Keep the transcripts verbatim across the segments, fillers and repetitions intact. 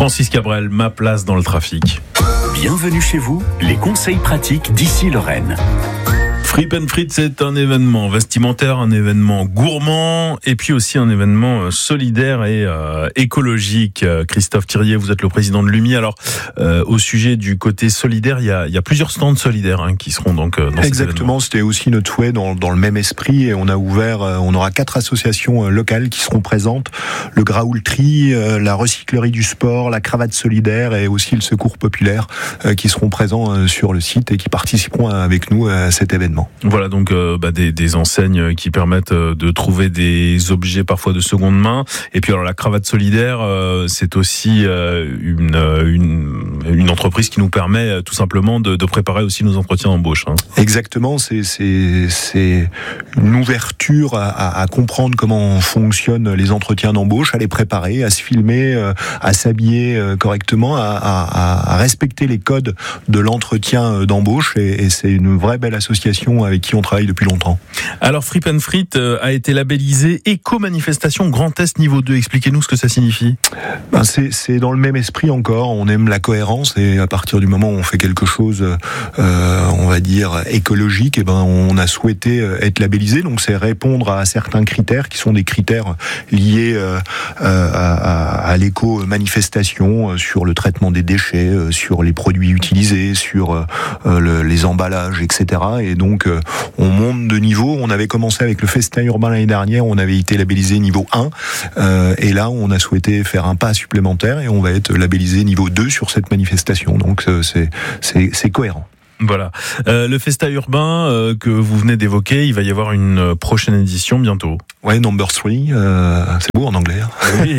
Francis Cabrel, ma place dans le trafic. Bienvenue chez vous, les conseils pratiques d'Issy Lorraine. Fripe and Frites, c'est un événement vestimentaire, un événement gourmand et puis aussi un événement solidaire et euh, écologique. Christophe Thirier, vous êtes le président de l'U M I. Alors, euh, au sujet du côté solidaire, il y a, il y a plusieurs stands solidaires hein, qui seront donc euh, dans Exactement, c'était aussi notre souhait dans, dans le même esprit et on a ouvert, euh, on aura quatre associations euh, locales qui seront présentes. Le Graoultri, euh, la Recyclerie du Sport, la Cravate Solidaire et aussi le Secours Populaire euh, qui seront présents euh, sur le site et qui participeront avec nous à cet événement. Voilà donc euh, bah, des, des enseignes qui permettent de trouver des objets parfois de seconde main. Et puis alors la Cravate Solidaire, euh, c'est aussi euh, une, une, une entreprise qui nous permet euh, tout simplement de, de préparer aussi nos entretiens d'embauche. Hein. Exactement, c'est, c'est, c'est une ouverture à, à, à comprendre comment fonctionnent les entretiens d'embauche, à les préparer, à se filmer, euh, à s'habiller euh, correctement, à, à, à respecter les codes de l'entretien d'embauche. Et, et c'est une vraie belle association avec qui on travaille depuis longtemps. Alors Fripe and Frites a été labellisé Éco-Manifestation Grand Est niveau deux. Expliquez-nous ce que ça signifie. Ben c'est, c'est dans le même esprit encore, on aime la cohérence et à partir du moment où on fait quelque chose, euh, on va dire écologique, et ben on a souhaité être labellisé, donc c'est répondre à certains critères qui sont des critères liés euh, à, à, à l'éco-manifestation, sur le traitement des déchets, sur les produits utilisés, sur euh, le, les emballages, et cetera. Et donc on monte de niveau. On avait commencé avec le festin urbain l'année dernière, on avait été labellisé niveau un, euh, et là on a souhaité faire un pas supplémentaire et on va être labellisé niveau deux sur cette manifestation. Donc c'est, c'est, c'est cohérent. Voilà. Euh, le Festa urbain euh, que vous venez d'évoquer, il va y avoir une prochaine édition bientôt. Ouais, number three, euh, c'est beau en anglais. Hein. Oui.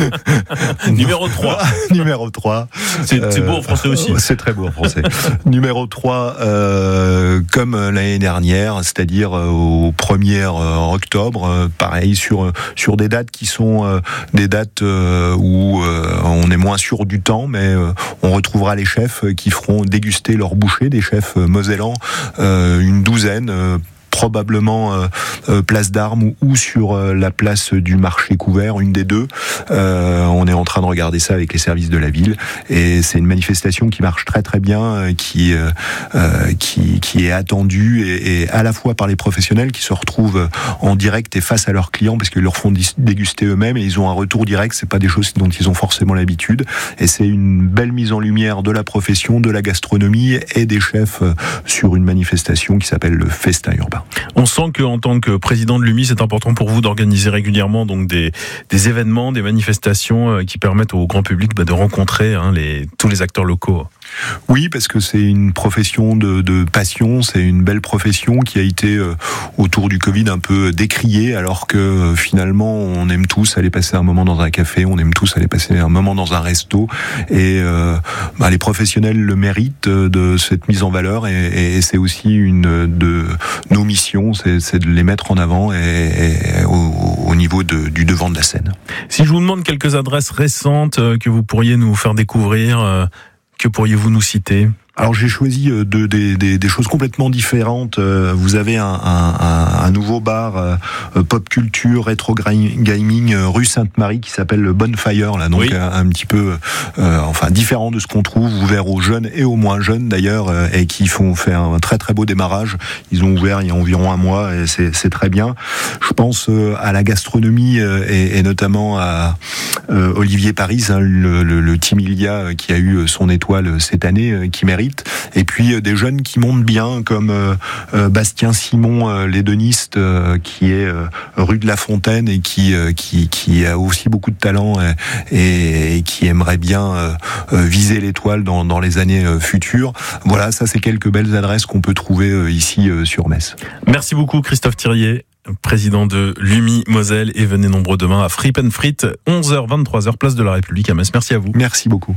Numéro trois. Numéro trois. C'est, c'est beau en français aussi. C'est très beau en français. Numéro trois, euh, comme l'année dernière, c'est-à-dire au premier octobre, euh, pareil, sur, sur des dates qui sont euh, des dates euh, où euh, on est moins sûr du temps, mais euh, on retrouvera les chefs qui feront déguster leur bouchée, des chefs mosellans, euh, une douzaine, euh, probablement euh, euh, place d'Armes ou, ou sur euh, la place du marché couvert, une des deux. Euh, on est en train de regarder ça avec les services de la ville et c'est une manifestation qui marche très très bien, euh, qui, euh, euh, qui qui est attendue et, et à la fois par les professionnels qui se retrouvent en direct et face à leurs clients parce qu'ils leur font déguster eux-mêmes et ils ont un retour direct. C'est pas des choses dont ils ont forcément l'habitude et c'est une belle mise en lumière de la profession, de la gastronomie et des chefs sur une manifestation qui s'appelle le Festin urbain. On sent qu'en tant que président de l'U M I, c'est important pour vous d'organiser régulièrement donc des, des événements, des manifestations qui permettent au grand public bah, de rencontrer hein, les, tous les acteurs locaux. Oui, parce que c'est une profession de, de passion, c'est une belle profession qui a été euh, autour du Covid un peu décriée, alors que euh, finalement on aime tous aller passer un moment dans un café, on aime tous aller passer un moment dans un resto, et euh, bah, les professionnels le méritent de cette mise en valeur, et, et c'est aussi une de nos missions, c'est, c'est de les mettre en avant et, et au, au niveau de, du devant de la scène. Si je vous demande quelques adresses récentes que vous pourriez nous faire découvrir, que pourriez-vous nous citer ? Alors j'ai choisi de, de, de, des choses complètement différentes. Vous avez un, un, un nouveau bar euh, pop culture, rétro gaming euh, rue Sainte-Marie qui s'appelle le Bonfire, là, donc oui. un, un petit peu, euh, enfin différent de ce qu'on trouve, ouvert aux jeunes et aux moins jeunes d'ailleurs, euh, et qui font fait un très très beau démarrage. Ils ont ouvert il y a environ un mois et c'est, c'est très bien. Je pense euh, à la gastronomie euh, et, et notamment à euh, Olivier Paris, hein, le, le, le Timilia qui a eu son étoile cette année, euh, qui mérite. Et puis euh, des jeunes qui montent bien, comme euh, euh, Bastien Simon, euh, l'édoniste, euh, qui est euh, rue de la Fontaine et qui euh, qui qui a aussi beaucoup de talent et, et, et qui aimerait bien euh, euh, viser l'étoile dans dans les années euh, futures. Voilà, ça c'est quelques belles adresses qu'on peut trouver euh, ici euh, sur Metz. Merci beaucoup Christophe Thirier, président de l'U M I Moselle, et venez nombreux demain à Fripe and Frites, onze heures vingt-trois heures, place de la République à Metz. Merci à vous. Merci beaucoup.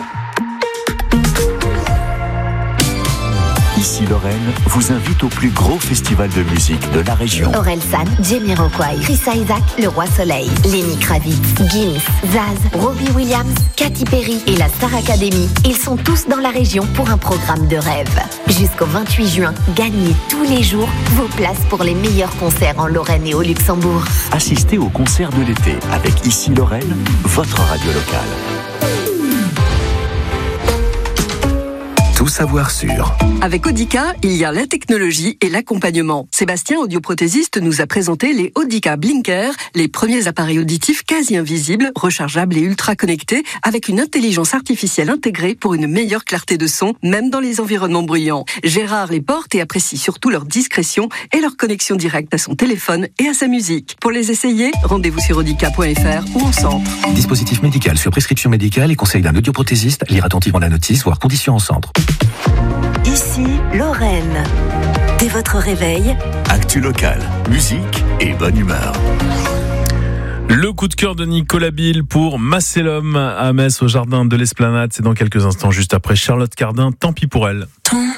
Issy Lorraine vous invite au plus gros festival de musique de la région. Orelsan, Jamiroquai, Chris Isaac, Le Roi Soleil, Lenny Kravitz, Gims, Zaz, Robbie Williams, Katy Perry et la Star Academy. Ils sont tous dans la région pour un programme de rêve. Jusqu'au vingt-huit juin, gagnez tous les jours vos places pour les meilleurs concerts en Lorraine et au Luxembourg. Assistez au concert de l'été avec Issy Lorraine, votre radio locale. savoir sûr. Avec Audica, il y a la technologie et l'accompagnement. Sébastien, audioprothésiste, nous a présenté les Audica Blinker, les premiers appareils auditifs quasi invisibles, rechargeables et ultra connectés, avec une intelligence artificielle intégrée pour une meilleure clarté de son, même dans les environnements bruyants. Gérard les porte et apprécie surtout leur discrétion et leur connexion directe à son téléphone et à sa musique. Pour les essayer, rendez-vous sur audica point f r ou en centre. Dispositif médical sur prescription médicale et conseil d'un audioprothésiste. Lire attentivement la notice, voire conditions en centre. Ici, Lorraine. Dès votre réveil, Actu locale, musique et bonne humeur. Le coup de cœur de Nicolas Bill pour Macellum à Metz au jardin de l'Esplanade. C'est dans quelques instants, juste après Charlotte Cardin. Tant pis pour elle.